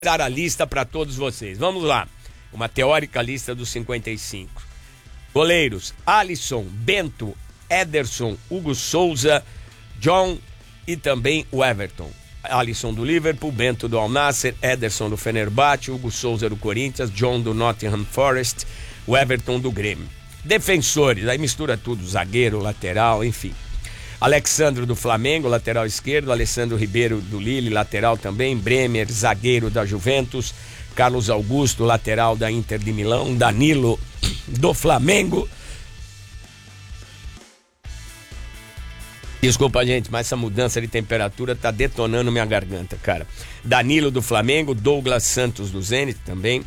dar a lista para todos vocês. Vamos lá. Uma teórica lista dos 55. Goleiros: Alisson, Bento, Ederson, Hugo Souza, John e também o Everton. Alisson do Liverpool, Bento do Al Nassr, Ederson do Fenerbahçe, Hugo Souza do Corinthians, John do Nottingham Forest, o Everton do Grêmio. Defensores, aí mistura tudo, zagueiro, lateral, enfim. Alexandro do Flamengo, lateral esquerdo, Alessandro Ribeiro do Lille, lateral também, Bremer, zagueiro da Juventus, Carlos Augusto, lateral da Inter de Milão, Danilo do Flamengo. Desculpa, gente, mas essa mudança de temperatura tá detonando minha garganta, cara. Danilo do Flamengo, Douglas Santos do Zenit também,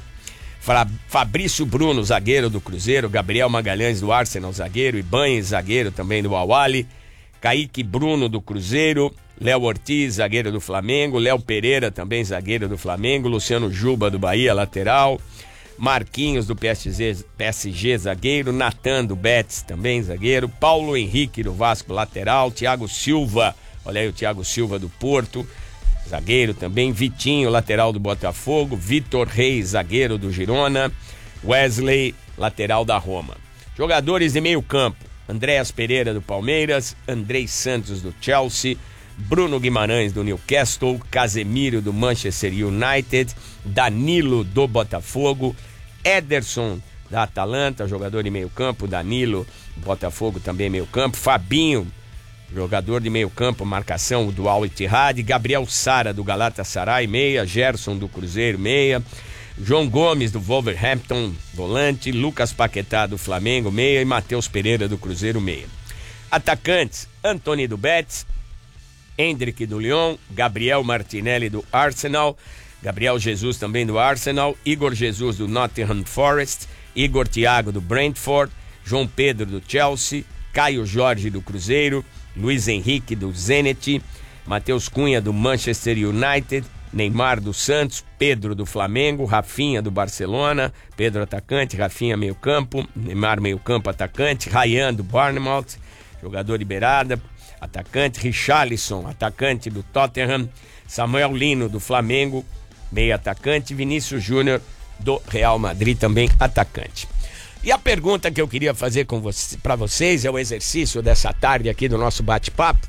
Fabrício Bruno, zagueiro do Cruzeiro, Gabriel Magalhães do Arsenal, zagueiro, Ibanez, zagueiro também do Al-Ahly, Kaique Bruno do Cruzeiro, Léo Ortiz, zagueiro do Flamengo, Léo Pereira também zagueiro do Flamengo, Luciano Juba do Bahia, lateral, Marquinhos do PSG, zagueiro, Natan do Betis também zagueiro, Paulo Henrique do Vasco, lateral, Thiago Silva, olha aí o Thiago Silva do Porto, zagueiro também, Vitinho, lateral do Botafogo, Vitor Reis, zagueiro do Girona, Wesley, lateral da Roma. Jogadores de meio campo: Andréas Pereira do Palmeiras, Andrei Santos do Chelsea, Bruno Guimarães do Newcastle, Casemiro do Manchester United, Danilo do Botafogo, Ederson da Atalanta, jogador de meio campo, Danilo, Botafogo também meio campo, Fabinho, jogador de meio campo, marcação do Al Ittihad, Gabriel Sara do Galatasaray, meia, Gerson do Cruzeiro, meia, João Gomes do Wolverhampton, volante, Lucas Paquetá do Flamengo, meia, e Matheus Pereira do Cruzeiro, meia. Atacantes: Antony do Betis, Hendrick do Lyon, Gabriel Martinelli do Arsenal, Gabriel Jesus também do Arsenal, Igor Jesus do Nottingham Forest, Igor Thiago do Brentford, João Pedro do Chelsea, Caio Jorge do Cruzeiro, Luiz Henrique do Zenit, Matheus Cunha do Manchester United, Neymar do Santos, Pedro do Flamengo, Rafinha do Barcelona, Pedro atacante, Rafinha meio campo, Neymar meio campo atacante, Ryan do Bournemouth, jogador de beirada, atacante, Richarlison, atacante do Tottenham, Samuel Lino do Flamengo, meio atacante, Vinícius Júnior do Real Madrid também atacante. E a pergunta que eu queria fazer para vocês, é o exercício dessa tarde aqui do nosso bate-papo,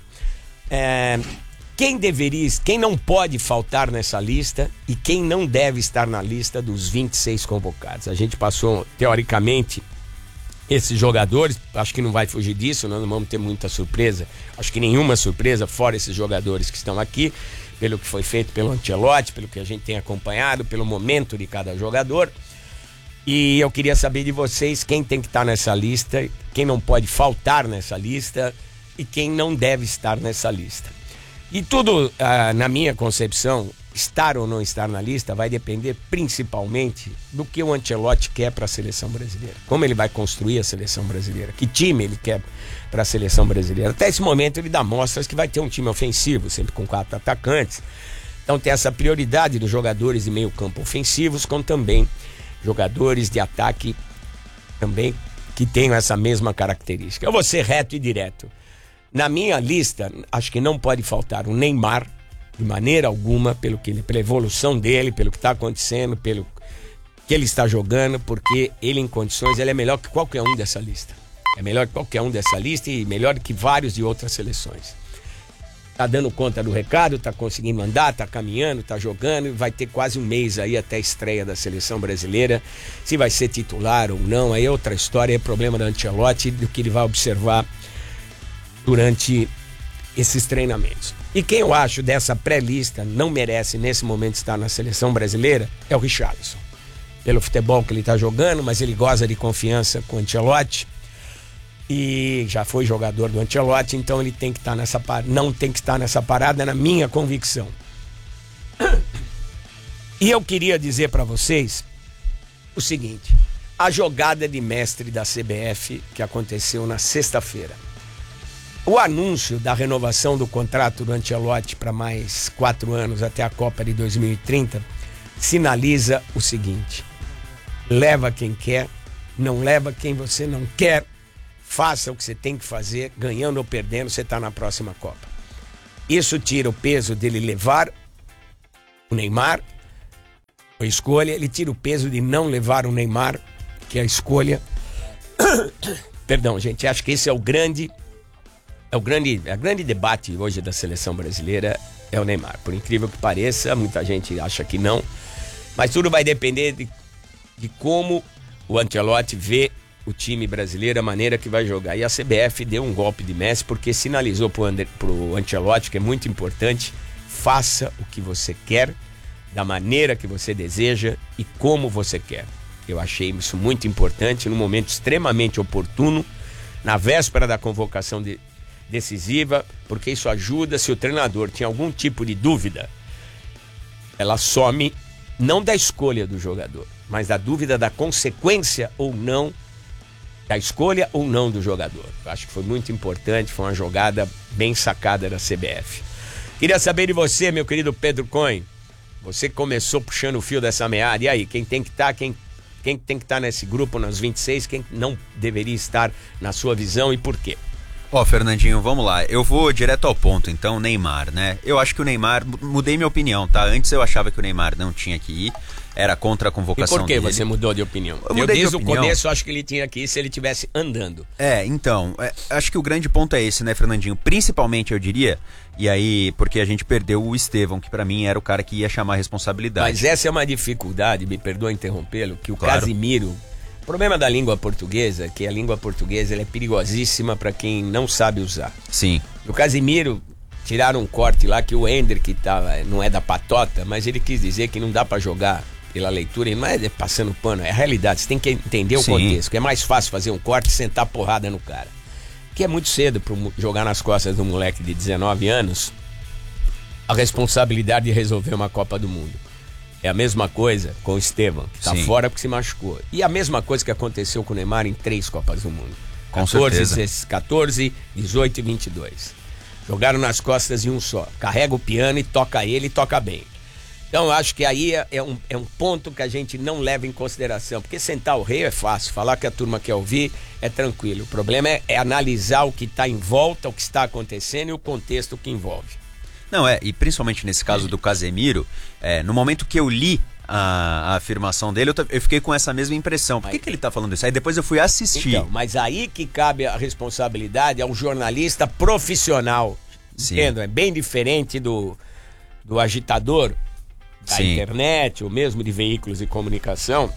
quem não pode faltar nessa lista e quem não deve estar na lista dos 26 convocados. A gente passou, teoricamente, esses jogadores, acho que não vai fugir disso, nós não vamos ter muita surpresa, acho que nenhuma surpresa, fora esses jogadores que estão aqui, pelo que foi feito pelo Ancelotti, pelo que a gente tem acompanhado, pelo momento de cada jogador. E eu queria saber de vocês quem tem que estar nessa lista, quem não pode faltar nessa lista e quem não deve estar nessa lista. E tudo, na minha concepção, estar ou não estar na lista vai depender principalmente do que o Ancelotti quer para a seleção brasileira. Como ele vai construir a seleção brasileira, que time ele quer para a seleção brasileira. Até esse momento ele dá mostras que vai ter um time ofensivo, sempre com 4 atacantes. Então tem essa prioridade dos jogadores de meio campo ofensivos, como também jogadores de ataque também que tenham essa mesma característica. Eu vou ser reto e direto. Na minha lista, acho que não pode faltar o Neymar, de maneira alguma, pela evolução dele, pelo que está acontecendo, pelo que ele está jogando, porque ele em condições, ele é melhor que qualquer um dessa lista. É melhor que qualquer um dessa lista e melhor que vários de outras seleções. Tá dando conta do recado, tá conseguindo andar, tá caminhando, tá jogando, vai ter quase um mês aí até a estreia da seleção brasileira. Se vai ser titular ou não, aí é outra história, é problema da Ancelotti, do que ele vai observar durante esses treinamentos. E quem eu acho dessa pré-lista não merece nesse momento estar na seleção brasileira é o Richarlison. Pelo futebol que ele está jogando, mas ele goza de confiança com o Ancelotti e já foi jogador do Ancelotti, então ele tem que estar nessa parada, não tem que estar nessa parada, na minha convicção. E eu queria dizer para vocês o seguinte: a jogada de mestre da CBF que aconteceu na sexta-feira. O anúncio da renovação do contrato do Ancelotti para mais 4 anos até a Copa de 2030 sinaliza o seguinte: leva quem quer, não leva quem você não quer, faça o que você tem que fazer, ganhando ou perdendo, você está na próxima Copa. Isso tira o peso dele levar o Neymar, a escolha, ele tira o peso de não levar o Neymar, que é a escolha. Perdão, gente, acho que esse é o grande debate hoje da seleção brasileira, é o Neymar. Por incrível que pareça, muita gente acha que não, mas tudo vai depender de como o Ancelotti vê o time brasileiro, a maneira que vai jogar. E a CBF deu um golpe de mestre, porque sinalizou pro Ancelotti, que é muito importante: faça o que você quer, da maneira que você deseja e como você quer. Eu achei isso muito importante, num momento extremamente oportuno, na véspera da convocação decisiva, porque isso ajuda. Se o treinador tinha algum tipo de dúvida, ela some, não da escolha do jogador, mas da dúvida da consequência ou não, da escolha ou não do jogador. Eu acho que foi muito importante, foi uma jogada bem sacada da CBF. Queria saber de você, meu querido Pedro Cohen. Você começou puxando o fio dessa meada. E aí, quem tem que estar, quem tem que estar nesse grupo, nas 26, quem não deveria estar na sua visão e por quê? Fernandinho, vamos lá. Eu vou direto ao ponto, então, Neymar, né? Eu acho que o Neymar, mudei minha opinião, tá? Antes eu achava que o Neymar não tinha que ir, era contra a convocação dele. E por que você mudou de opinião? Eu desde o começo acho que ele tinha que ir se ele estivesse andando. Acho que o grande ponto é esse, né, Fernandinho? Principalmente, eu diria, e aí, porque a gente perdeu o Estevão, que pra mim era o cara que ia chamar a responsabilidade. Mas essa é uma dificuldade, me perdoa interrompê-lo, que o Casimiro... O problema da língua portuguesa é que a língua portuguesa ela é perigosíssima para quem não sabe usar. Sim. O Casimiro, tiraram um corte lá que o Hendrick não é da patota, mas ele quis dizer que não dá para jogar pela leitura, e não é passando pano, é a realidade. Você tem que entender o contexto, que é mais fácil fazer um corte e sentar porrada no cara. Que é muito cedo para jogar nas costas do moleque de 19 anos a responsabilidade de resolver uma Copa do Mundo. É a mesma coisa com o Estevão, tá fora porque se machucou. E a mesma coisa que aconteceu com o Neymar em 3 Copas do Mundo. Com 14, 18 e 22. Jogaram nas costas de um só. Carrega o piano e toca ele e toca bem. Então eu acho que aí é um ponto que a gente não leva em consideração. Porque sentar o rei é fácil, falar que a turma quer ouvir é tranquilo. O problema é analisar o que está em volta, o que está acontecendo e o contexto que envolve. E principalmente nesse caso do Casemiro, no momento que eu li a afirmação dele, eu fiquei com essa mesma impressão. Por que ele tá falando isso? Aí depois eu fui assistir. Então, mas aí que cabe a responsabilidade ao jornalista profissional. Entendo? É bem diferente do agitador da internet, ou mesmo de veículos de comunicação,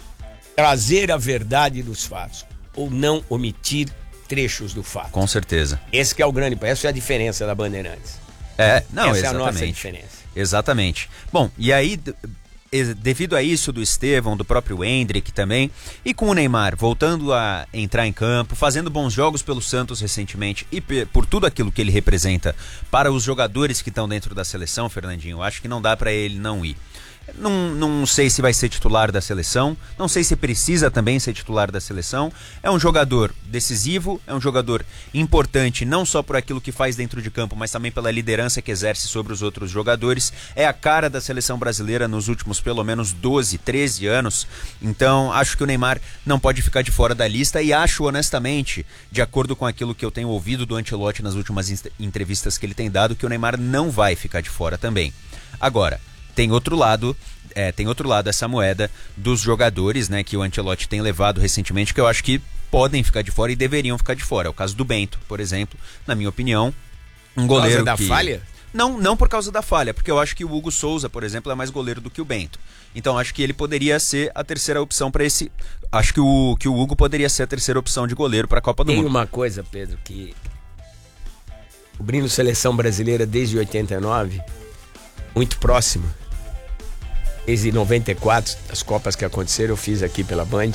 trazer a verdade dos fatos, ou não omitir trechos do fato. Com certeza. Esse que é o grande, essa é a diferença da Bandeirantes. Essa exatamente. É a nossa diferença. Exatamente. Bom, e aí, devido a isso do Estevão, do próprio Hendrick também, e com o Neymar voltando a entrar em campo, fazendo bons jogos pelo Santos recentemente e por tudo aquilo que ele representa para os jogadores que estão dentro da seleção, Fernandinho, acho que não dá para ele não ir. Não sei se vai ser titular da seleção, não sei se precisa também ser titular da seleção. É um jogador decisivo, é um jogador importante não só por aquilo que faz dentro de campo, mas também pela liderança que exerce sobre os outros jogadores. É a cara da seleção brasileira nos últimos pelo menos 12, 13 anos. Então acho que o Neymar não pode ficar de fora da lista e acho honestamente, de acordo com aquilo que eu tenho ouvido do Ancelotti nas últimas entrevistas que ele tem dado, que o Neymar não vai ficar de fora também. Agora, tem outro lado essa moeda dos jogadores, né, que o Ancelotti tem levado recentemente, que eu acho que podem ficar de fora e deveriam ficar de fora. É o caso do Bento, por exemplo, na minha opinião, um goleiro por causa da falha? Não por causa da falha, porque eu acho que o Hugo Souza, por exemplo, é mais goleiro do que o Bento. Então acho que ele poderia ser a terceira opção para esse... Acho que o Hugo poderia ser a terceira opção de goleiro para a Copa do Mundo. Tem uma coisa, Pedro, que cobrindo seleção brasileira desde 89, muito próximo. Desde 94, as Copas que aconteceram, eu fiz aqui pela Band.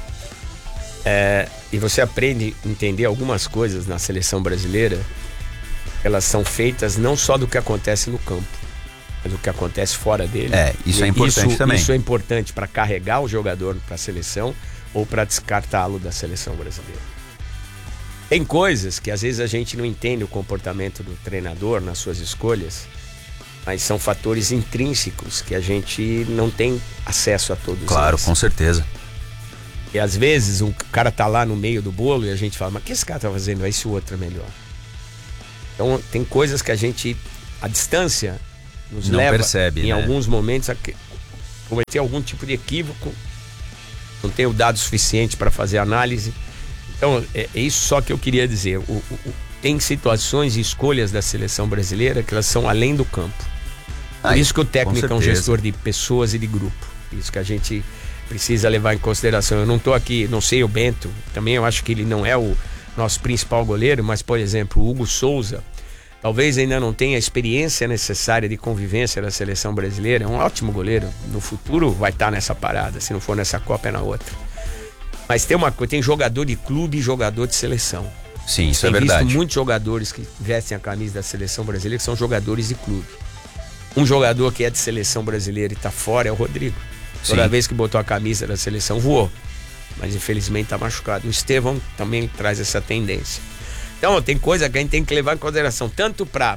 E você aprende a entender algumas coisas na seleção brasileira. Elas são feitas não só do que acontece no campo, mas do que acontece fora dele. Isso é importante também. Isso é importante para carregar o jogador para a seleção ou para descartá-lo da seleção brasileira. Tem coisas que às vezes a gente não entende o comportamento do treinador nas suas escolhas, mas são fatores intrínsecos que a gente não tem acesso a todos. Claro, com certeza. E às vezes um cara tá lá no meio do bolo e a gente fala, mas o que esse cara tá fazendo? Aí se o outro é melhor. Então tem coisas que a gente, a distância nos não leva percebe, em né? alguns momentos cometeu algum tipo de equívoco, não tenho dados suficientes para fazer análise. Então, é isso só que eu queria dizer. Tem situações e escolhas da seleção brasileira que elas são além do campo. Por isso que o técnico é um gestor de pessoas e de grupo. Isso que a gente precisa levar em consideração. Eu não estou aqui, não sei o Bento, também eu acho que ele não é o nosso principal goleiro, mas, por exemplo, o Hugo Souza, talvez ainda não tenha a experiência necessária de convivência da seleção brasileira. É um ótimo goleiro. No futuro vai estar nessa parada. Se não for nessa Copa, é na outra. Mas tem jogador de clube e jogador de seleção. Sim, isso é verdade. Tem visto muitos jogadores que vestem a camisa da seleção brasileira que são jogadores de clube. Um jogador que é de seleção brasileira e está fora é o Rodrigo. Toda vez que botou a camisa da seleção voou. Mas infelizmente está machucado. O Estevão também traz essa tendência. Então tem coisa que a gente tem que levar em consideração, tanto para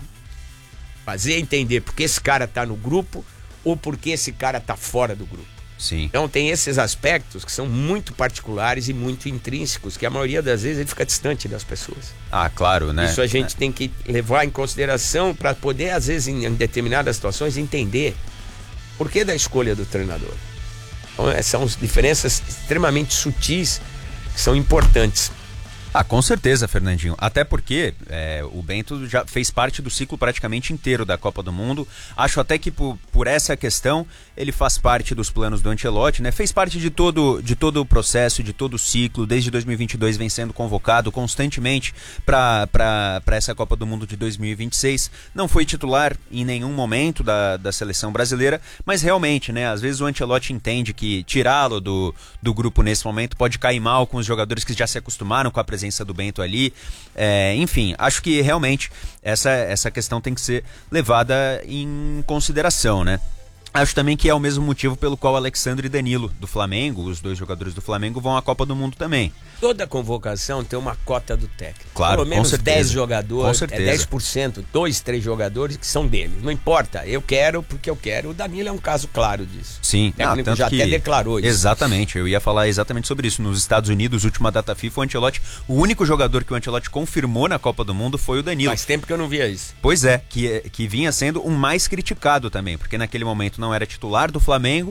fazer entender porque esse cara está no grupo ou porque esse cara está fora do grupo. Sim. Então tem esses aspectos que são muito particulares e muito intrínsecos, que a maioria das vezes ele fica distante das pessoas. Ah, claro, né? Isso a gente tem que levar em consideração para poder, às vezes, em determinadas situações, entender por que da escolha do treinador. Então, são diferenças extremamente sutis que são importantes. Ah, com certeza, Fernandinho. Até porque o Bento já fez parte do ciclo praticamente inteiro da Copa do Mundo. Acho até que por essa questão ele faz parte dos planos do Ancelotti, né? Fez parte de todo o processo, de todo o ciclo. Desde 2022 vem sendo convocado constantemente para essa Copa do Mundo de 2026. Não foi titular em nenhum momento da seleção brasileira, mas realmente, né? Às vezes o Ancelotti entende que tirá-lo do grupo nesse momento pode cair mal com os jogadores que já se acostumaram com a presença do Bento ali. Enfim, acho que realmente essa questão tem que ser levada em consideração, né? Acho também que é o mesmo motivo pelo qual Alexandre e Danilo do Flamengo, os dois jogadores do Flamengo, vão à Copa do Mundo também. Toda convocação tem uma cota do técnico. Claro, pelo menos com certeza. 10 jogadores, Com certeza. 10%, 2, 3 jogadores que são dele. Não importa, eu quero porque eu quero. O Danilo é um caso claro disso. Sim, o técnico já até declarou isso. Exatamente, eu ia falar exatamente sobre isso. Nos Estados Unidos, última data FIFA, o único jogador que o Ancelotti confirmou na Copa do Mundo foi o Danilo. Faz tempo que eu não via isso. Pois é, que vinha sendo o mais criticado também, porque naquele momento não era titular do Flamengo.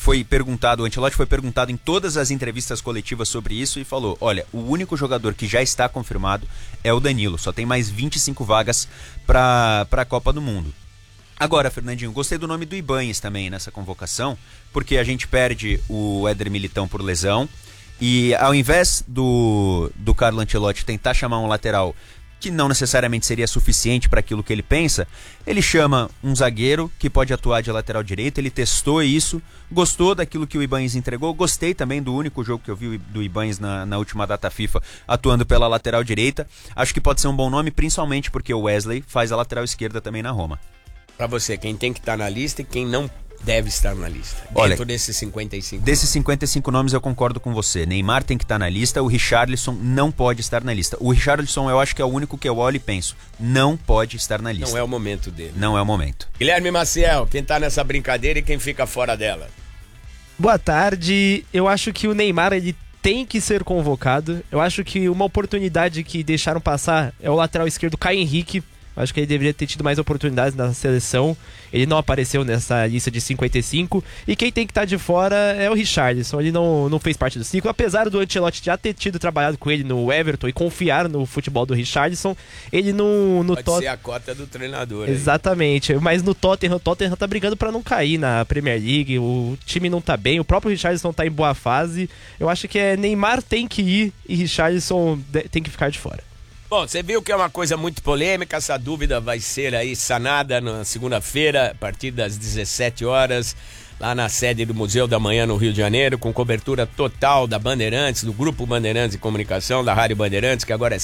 O Ancelotti foi perguntado em todas as entrevistas coletivas sobre isso e falou: olha, o único jogador que já está confirmado é o Danilo, só tem mais 25 vagas para a Copa do Mundo. Agora, Fernandinho, gostei do nome do Ibáñez também nessa convocação, porque a gente perde o Éder Militão por lesão e ao invés do Carlo Ancelotti tentar chamar um lateral que não necessariamente seria suficiente para aquilo que ele pensa, ele chama um zagueiro que pode atuar de lateral direito. Ele testou isso, gostou daquilo que o Ibáñez entregou. Gostei também do único jogo que eu vi do Ibáñez na última data FIFA atuando pela lateral direita. Acho que pode ser um bom nome, principalmente porque o Wesley faz a lateral esquerda também na Roma. Para você, quem tem que estar na lista e quem não deve estar na lista. Olha, dentro desses 55 desses 55 nomes eu concordo com você. Neymar tem que estar na lista, o Richarlison não pode estar na lista. O Richarlison eu acho que é o único que eu olho e penso, não pode estar na lista. Não é o momento dele. Não é o momento. Guilherme Maciel, quem tá nessa brincadeira e quem fica fora dela? Boa tarde. Eu acho que o Neymar, ele tem que ser convocado. Eu acho que uma oportunidade que deixaram passar é o lateral esquerdo Caio Henrique. Acho que ele deveria ter tido mais oportunidades na seleção. Ele não apareceu nessa lista de 55. E quem tem que estar de fora é o Richarlison. Ele não fez parte do ciclo. Apesar do Ancelotti já ter trabalhado com ele no Everton e confiar no futebol do Richarlison, ele no Pode ser a cota do treinador. Exatamente. Aí. Mas no Tottenham tá brigando para não cair na Premier League. O time não tá bem. O próprio Richarlison tá em boa fase. Eu acho que Neymar tem que ir e Richarlison tem que ficar de fora. Bom, você viu que é uma coisa muito polêmica, essa dúvida vai ser aí sanada na segunda-feira, a partir das 17 horas, lá na sede do Museu da Manhã, no Rio de Janeiro, com cobertura total da Bandeirantes, do Grupo Bandeirantes de Comunicação, da Rádio Bandeirantes, que agora é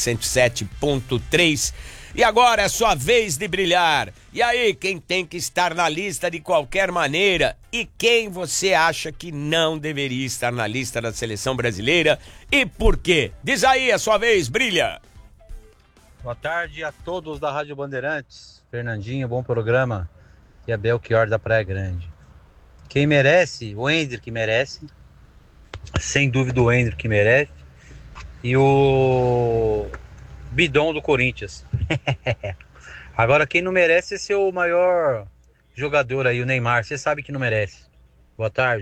107.3. E agora é sua vez de brilhar. E aí, quem tem que estar na lista de qualquer maneira? E quem você acha que não deveria estar na lista da seleção brasileira? E por quê? Diz aí, é sua vez, brilha! Boa tarde a todos da Rádio Bandeirantes. Fernandinho, bom programa. E a Belchior da Praia Grande. Quem merece, o Ender que merece. Sem dúvida o Ender que merece. E o Bidon do Corinthians. Agora quem não merece é ser o maior jogador aí, o Neymar. Você sabe que não merece. Boa tarde.